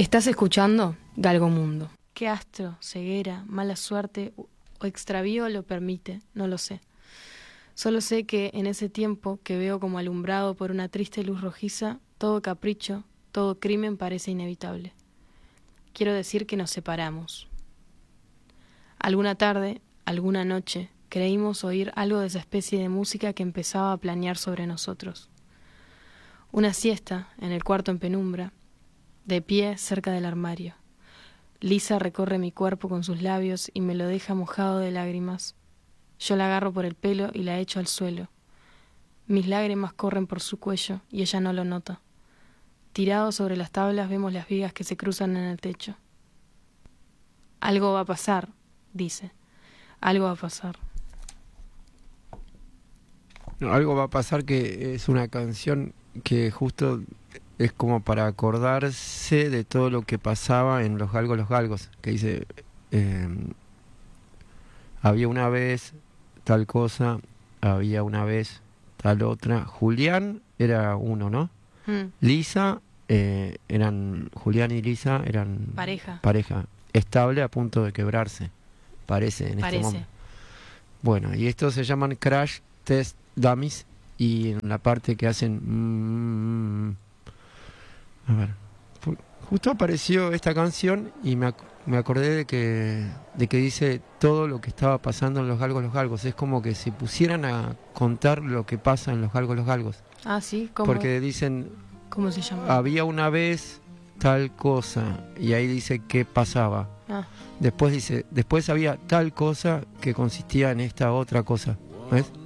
Estás escuchando Galgo Mundo. ¿Qué astro, ceguera, mala suerte o extravío lo permite? No lo sé. Solo sé que en ese tiempo que veo como alumbrado por una triste luz rojiza, todo capricho, todo crimen parece inevitable. Quiero decir que nos separamos. Alguna tarde, alguna noche, creímos oír algo de esa especie de música que empezaba a planear sobre nosotros. Una siesta en el cuarto en penumbra, de pie cerca del armario. Lisa recorre mi cuerpo con sus labios y me lo deja mojado de lágrimas. Yo la agarro por el pelo y la echo al suelo. Mis lágrimas corren por su cuello y ella no lo nota. Tirados sobre las tablas vemos las vigas que se cruzan en el techo. Algo va a pasar, dice. Algo va a pasar. Algo va a pasar, que es una canción que justo es como para acordarse de todo lo que pasaba en Los Galgos, que dice, había una vez tal cosa, había una vez tal otra. Julián era uno, ¿no? Lisa, Julián y Lisa eran pareja estable a punto de quebrarse, parece este momento. Bueno, y estos se llaman Crash Test Dummies, y en la parte que hacen a ver, justo apareció esta canción y me acordé de que dice todo lo que estaba pasando en Los Galgos. Es como que si pusieran a contar lo que pasa en Los Galgos. Ah, sí, ¿cómo? Porque dicen, ¿cómo se llama? Había una vez tal cosa, y ahí dice qué pasaba. Después dice, después había tal cosa que consistía en esta otra cosa, ¿ves?